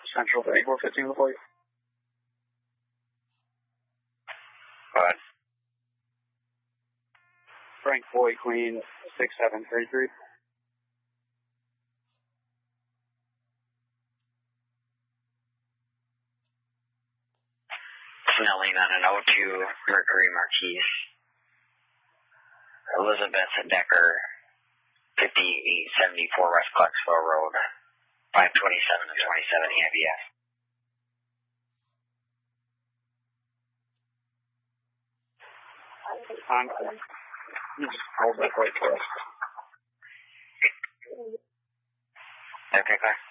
Central 3415 before you. Go ahead. Frank Boy Queen 6733. Snelling on an 02 Mercury Marquise. Elizabeth Decker, 5874 West Clarksville Road, 527 and 27 ABS. You just hold that right to us. Okay, Claire.